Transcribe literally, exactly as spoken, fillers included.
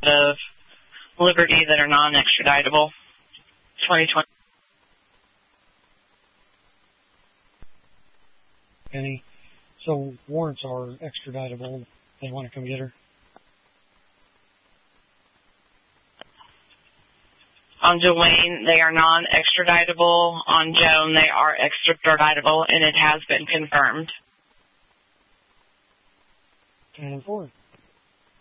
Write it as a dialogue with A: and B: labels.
A: of Liberty that are non-extraditable. twenty twenty.
B: Any. So warrants are extraditable. They want to come get her.
A: On Dwayne, they are non-extraditable. On Joan, they are extraditable, and it has been confirmed.
B: ten and four.